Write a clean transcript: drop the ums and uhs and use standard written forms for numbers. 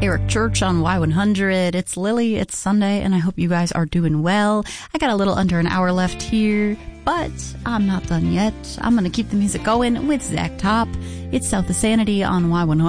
Eric Church on Y100. It's Lily, it's Sunday, and I hope you guys are doing well. I got a little under an hour left here, but I'm not done yet. I'm going to keep the music going with Zach Top. It's South of Sanity on Y100.